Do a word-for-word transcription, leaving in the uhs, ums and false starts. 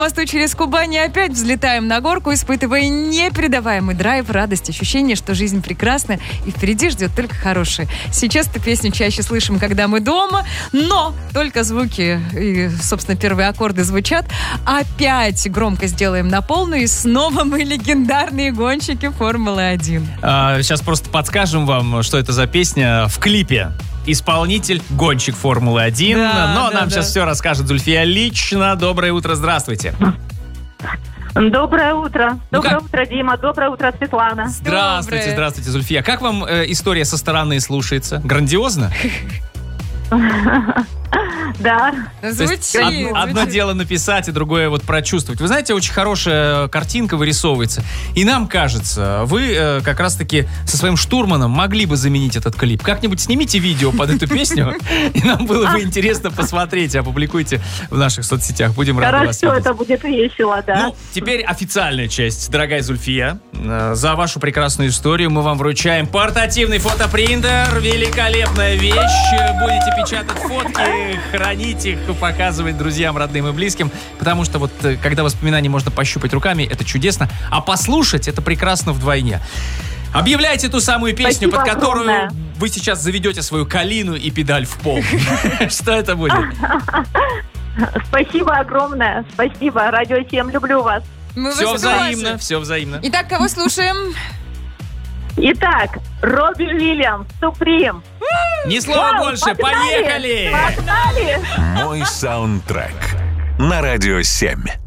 мосту через Кубань и опять взлетаем на горку, испытывая непередаваемый драйв, радость, ощущение, что жизнь прекрасна и впереди ждет только хорошее. Сейчас эту песню чаще слышим, когда мы дома, но только звуки и, собственно, первые аккорды звучат. Опять громко сделаем на полную, и снова мы легендарные гонщики Формулы один. А, сейчас просто подскажем вам, что это за песня в клипе. Исполнитель, гонщик Формулы один. Да, но да, нам да. сейчас все расскажет Зульфия лично. Доброе утро, здравствуйте. Доброе утро. Ну Доброе как? утро, Дима. Доброе утро, Светлана. Здравствуйте, Доброе. здравствуйте, Зульфия. Как вам э, история со стороны слушается? Грандиозно? Да. То есть Звучит. од- одно звучит. дело написать, и другое вот прочувствовать. Вы знаете, очень хорошая картинка вырисовывается. И нам кажется, вы э, как раз-таки со своим штурманом могли бы заменить этот клип. Как-нибудь снимите видео под эту песню, и нам было бы интересно посмотреть. Опубликуйте в наших соцсетях. Будем рады вас Хорошо, видеть. это будет весело, да. Ну, теперь официальная часть, дорогая Зульфия. Э, За вашу прекрасную историю мы вам вручаем портативный фотопринтер. Великолепная вещь. Будете печатать фотки, хранить их, показывать друзьям, родным и близким. Потому что вот, э, когда воспоминания можно пощупать руками, это чудесно. А послушать, это прекрасно вдвойне. Объявляйте ту самую песню, Спасибо под которую огромное. вы сейчас заведете свою калину и педаль в пол. Что это будет? Спасибо огромное. Спасибо. Радио семь, люблю вас. Мы Все вас согласны. взаимно, все взаимно. Итак, кого слушаем? Итак, Робби Уильямс, Суприм. Ни слова Вау, больше, поехали! Погнали! Мой саундтрек на Радио семь.